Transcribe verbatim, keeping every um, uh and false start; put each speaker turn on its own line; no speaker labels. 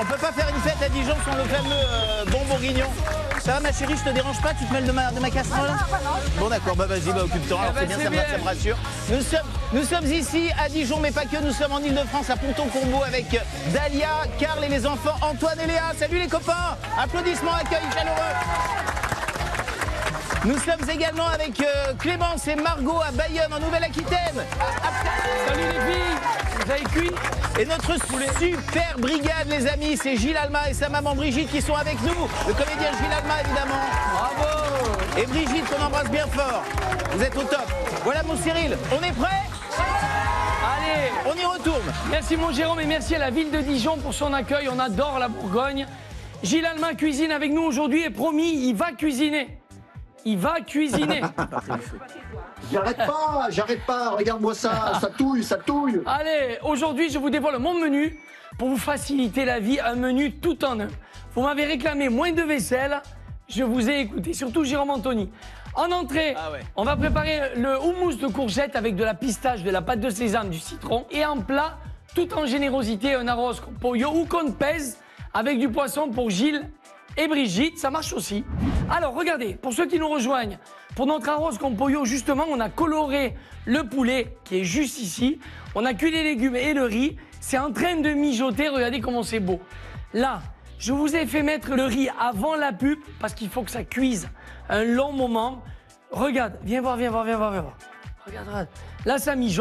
on peut pas faire une fête à Dijon sans le fameux euh, bon bourguignon. Ça va ma chérie, je te dérange pas, tu te mêles de ma, de ma casserole? Bon d'accord, bah vas-y, bah occupe-toi, alors c'est bien, ça me, ça me rassure. Nous sommes, nous sommes ici à Dijon, mais pas que, nous sommes en Ile-de-France, à Ponton-Combo, avec Dalia, Karl et les enfants Antoine et Léa. Salut les copains, applaudissements, accueil chaleureux. Nous sommes également avec euh, Clémence et Margot à Bayonne, en Nouvelle-Aquitaine.
Salut les filles, vous avez cuit?
Et notre super brigade, les amis, c'est Gilles Alma et sa maman Brigitte qui sont avec nous. Le comédien Gilles Alma, évidemment.
Bravo.
Et Brigitte, qu'on embrasse bien fort. Vous êtes au top. Voilà mon Cyril, on est prêt?
Allez,
on y retourne.
Merci mon Jérôme et merci à la ville de Dijon pour son accueil. On adore la Bourgogne. Gilles Alma cuisine avec nous aujourd'hui et promis, il va cuisiner. Il va cuisiner.
J'arrête pas, j'arrête pas, regarde-moi ça, ça touille, ça touille.
Allez, aujourd'hui, je vous dévoile mon menu pour vous faciliter la vie, un menu tout en un. Vous m'avez réclamé moins de vaisselle, je vous ai écouté, surtout Jérôme Anthony. En entrée, ah ouais. on va préparer le houmous de courgettes avec de la pistache, de la pâte de sésame, du citron. Et en plat, tout en générosité, un arroz con pollo ou con pèse avec du poisson pour Gilles et Brigitte, ça marche aussi. Alors regardez, pour ceux qui nous rejoignent, pour notre arroz con pollo, justement, on a coloré le poulet qui est juste ici. On a cuit les légumes et le riz. C'est en train de mijoter, regardez comment c'est beau. Là, je vous ai fait mettre le riz avant la pub parce qu'il faut que ça cuise un long moment. Regarde, viens voir, viens voir, viens voir, viens voir. Regarde, regarde. Là, ça mijote.